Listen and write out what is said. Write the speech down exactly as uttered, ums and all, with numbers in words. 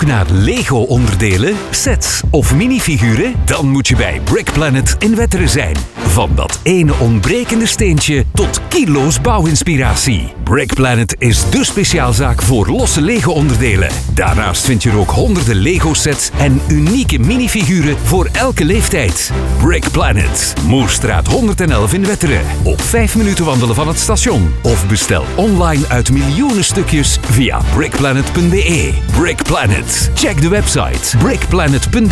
zoek naar Lego-onderdelen, sets of minifiguren? Dan moet je bij Brick Planet in Wetteren zijn. Van dat ene ontbrekende steentje tot kilo's bouwinspiratie. Brick Planet is dé speciaalzaak voor losse Lego-onderdelen. Daarnaast vind je er ook honderden Lego-sets en unieke minifiguren voor elke leeftijd. Brick Planet, Moerstraat honderd elf in Wetteren. Op vijf minuten wandelen van het station. Of bestel online uit miljoenen stukjes via brickplanet punt be. Brick Planet. Check de website brickplanet punt be.